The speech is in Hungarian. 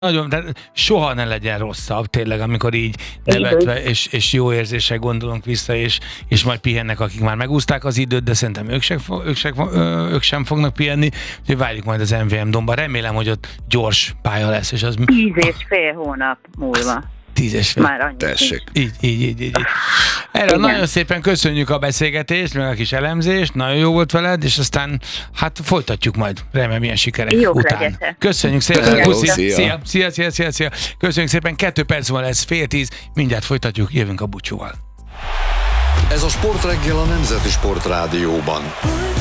nagyon, de soha ne legyen rosszabb, tényleg, amikor így nevetve és jó érzéssel gondolunk vissza, és majd pihennek, akik már megúszták az időt, de szerintem ők sem fognak pihenni, úgyhogy várjuk majd az MVM Domba. Remélem, hogy ott gyors pálya lesz, és az... 10,5 hónap múlva. 10,5. Már annyi. Tessék. Így. Erre nagyon szépen köszönjük a beszélgetést, meg a kis elemzést, nagyon jó volt veled, és aztán hát folytatjuk majd, remélem ilyen sikerek Jók után. legyetek. Köszönjük szépen, Hello, puszi. szia. Szia. Köszönjük szépen, 2 perc van lesz, 9:30, mindjárt folytatjuk, jövünk a búcsúval. Ez a Sportreggel a Nemzeti Sportrádióban.